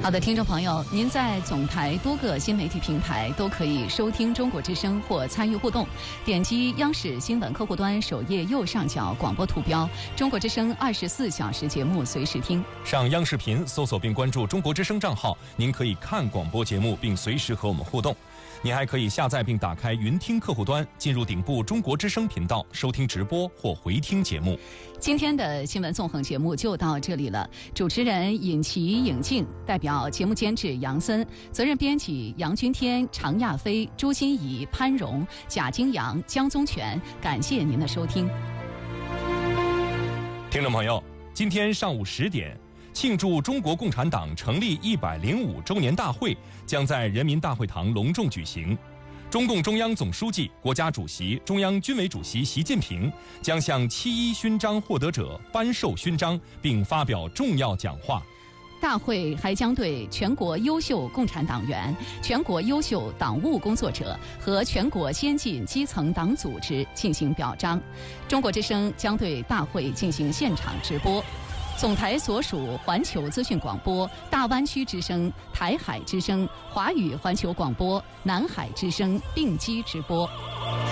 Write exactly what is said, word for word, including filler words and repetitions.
好的，听众朋友，您在总台多个新媒体平台都可以收听中国之声或参与互动。点击央视新闻客户端首页右上角广播图标，中国之声二十四小时节目随时听。 上央视频搜索并关注中国之声账号，您可以看广播节目并随时和我们互动。您还可以下载并打开云听客户端，进入顶部中国之声频道收听直播或回听节目。 今天的新闻纵横节目就到这里了。主持人尹奇、尹静，代表节目监制杨森，责任编辑杨君天、常亚飞、朱心怡、潘荣、贾金阳、江宗全。感谢您的收听。 听众朋友，今天上午十点。庆祝中国共产党成立一百零五周年大会将在人民大会堂隆重举行。中共中央总书记、国家主席、中央军委主席习近平将向七一勋章获得者颁授勋章，并发表重要讲话。 大会还将对全国优秀共产党员、全国优秀党务工作者和全国先进基层党组织进行表彰。中国之声将对大会进行现场直播。总台所属环球资讯广播、大湾区之声、台海之声、华语环球广播、南海之声并机直播。